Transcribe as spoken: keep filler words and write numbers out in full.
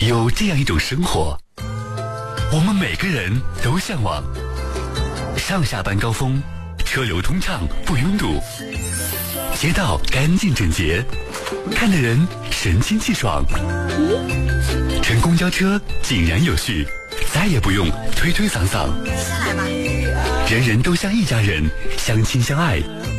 有这样一种生活，我们每个人都向往。上下班高峰，车流通畅不拥堵，街道干净整洁，看的人神清气爽。乘公交车井然有序，再也不用推推搡搡。人人都像一家人，相亲相爱，